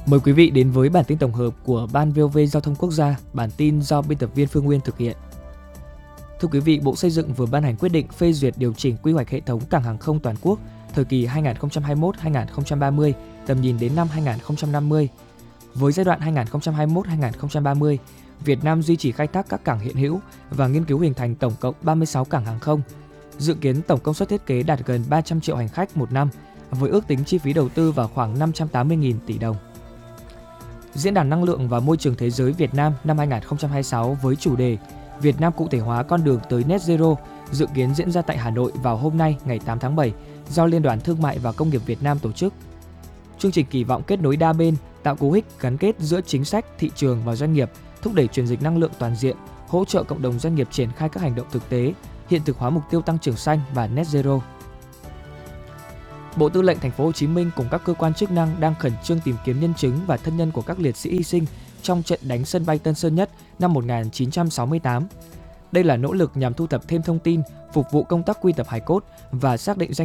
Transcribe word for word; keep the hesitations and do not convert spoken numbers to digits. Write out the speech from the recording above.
Mời quý vị đến với bản tin tổng hợp của Ban vê o vê Giao thông Quốc gia, bản tin do biên tập viên Phương Nguyên thực hiện. Thưa quý vị, Bộ Xây dựng vừa ban hành quyết định phê duyệt điều chỉnh quy hoạch hệ thống cảng hàng không toàn quốc thời kỳ hai nghìn không trăm hai mươi mốt đến hai nghìn không trăm ba mươi, tầm nhìn đến năm hai nghìn không trăm năm mươi. Với giai đoạn hai nghìn không trăm hai mươi mốt đến hai nghìn không trăm ba mươi, Việt Nam duy trì khai thác các cảng hiện hữu và nghiên cứu hình thành tổng cộng ba mươi sáu cảng hàng không. Dự kiến tổng công suất thiết kế đạt gần ba trăm triệu hành khách một năm, với ước tính chi phí đầu tư vào khoảng năm trăm tám mươi nghìn tỷ đồng. Diễn đàn Năng lượng và Môi trường Thế giới Việt Nam năm hai nghìn không trăm hai mươi sáu với chủ đề Việt Nam cụ thể hóa con đường tới Net Zero dự kiến diễn ra tại Hà Nội vào hôm nay ngày tám tháng bảy do Liên đoàn Thương mại và Công nghiệp Việt Nam tổ chức. Chương trình kỳ vọng kết nối đa bên, tạo cú hích gắn kết giữa chính sách, thị trường và doanh nghiệp, thúc đẩy chuyển dịch năng lượng toàn diện, hỗ trợ cộng đồng doanh nghiệp triển khai các hành động thực tế, hiện thực hóa mục tiêu tăng trưởng xanh và Net Zero. Bộ Tư lệnh Thành phố Hồ Chí Minh cùng các cơ quan chức năng đang khẩn trương tìm kiếm nhân chứng và thân nhân của các liệt sĩ hy sinh trong trận đánh sân bay Tân Sơn Nhất năm một nghìn chín trăm sáu mươi tám. Đây là nỗ lực nhằm thu thập thêm thông tin, phục vụ công tác quy tập hài cốt và xác định danh